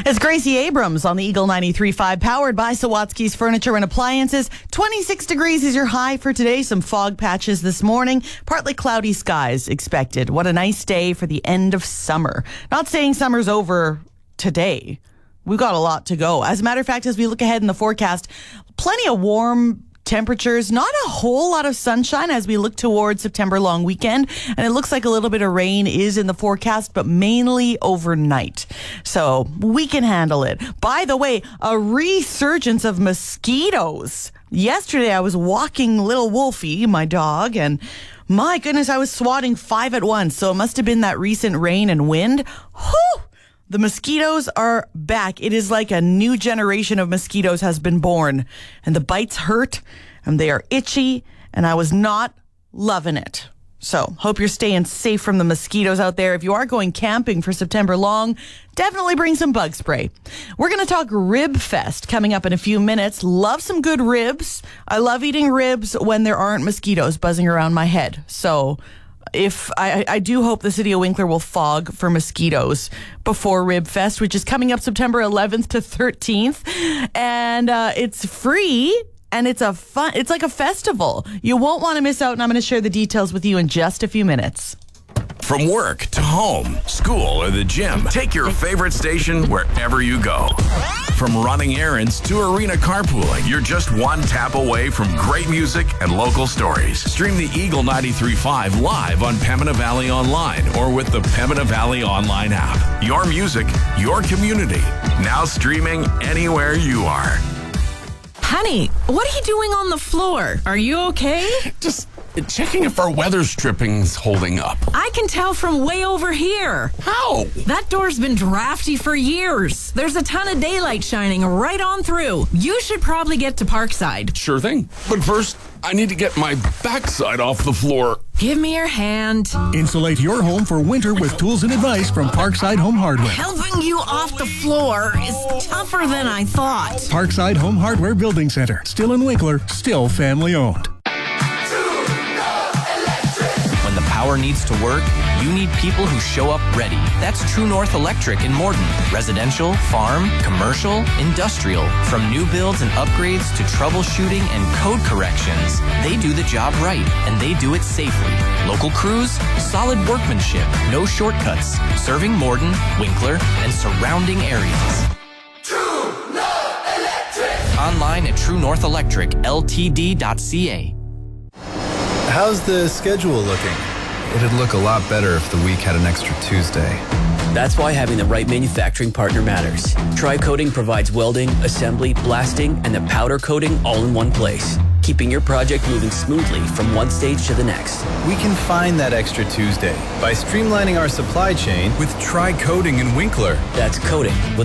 It's Gracie Abrams on the Eagle 93.5, powered by Sawatsky's Furniture and Appliances. 26 degrees is your high for today. Some fog patches this morning. Partly cloudy skies expected. What a nice day for the end of summer. Not saying summer's over today. We've got a lot to go. As a matter of fact, as we look ahead in the forecast, plenty of warm temperatures, not a whole lot of sunshine as we look towards September long weekend. And it looks like a little bit of rain is in the forecast, but mainly overnight. So we can handle it. By the way, a resurgence of mosquitoes. Yesterday, I was walking little Wolfie, my dog, and my goodness, I was swatting 5 at once. So it must have been that recent rain and wind. Whew! The mosquitoes are back. It is like a new generation of mosquitoes has been born. And the bites hurt, and they are itchy, and I was not loving it. So, hope you're staying safe from the mosquitoes out there. If you are going camping for September long, definitely bring some bug spray. We're going to talk Rib Fest coming up in a few minutes. Love some good ribs. I love eating ribs when there aren't mosquitoes buzzing around my head. So, if I do hope the city of Winkler will fog for mosquitoes before Rib Fest, which is coming up September 11th to 13th. And it's free. And it's like a festival. You won't want to miss out, and I'm going to share the details with you in just a few minutes. From work to home, school, or the gym, take your favorite station wherever you go. From running errands to arena carpooling, you're just one tap away from great music and local stories. Stream the Eagle 93.5 live on Pembina Valley Online or with the Pembina Valley Online app. Your music, your community. Now streaming anywhere you are. Honey, what are you doing on the floor? Are you okay? Just checking if our weather stripping's holding up. I can tell from way over here. How? That door's been drafty for years. There's a ton of daylight shining right on through. You should probably get to Parkside. Sure thing. But first, I need to get my backside off the floor. Give me your hand. Insulate your home for winter with tools and advice from Parkside Home Hardware. Helping you off the floor is tougher than I thought. Parkside Home Hardware Building Center. Still in Winkler, still family owned. When the power needs to work, you need people who show up ready. That's True North Electric in Morden. Residential, farm, commercial, industrial. From new builds and upgrades to troubleshooting and code corrections, they do the job right, and they do it safely. Local crews, solid workmanship, no shortcuts. Serving Morden, Winkler, and surrounding areas. True North Electric! Online at truenorthelectricltd.ca. How's the schedule looking? It'd look a lot better if the week had an extra Tuesday. That's why having the right manufacturing partner matters. Tri-Coating provides welding, assembly, blasting, and the powder coating all in one place, keeping your project moving smoothly from one stage to the next. We can find that extra Tuesday by streamlining our supply chain with Tri-Coating in Winkler. That's coating with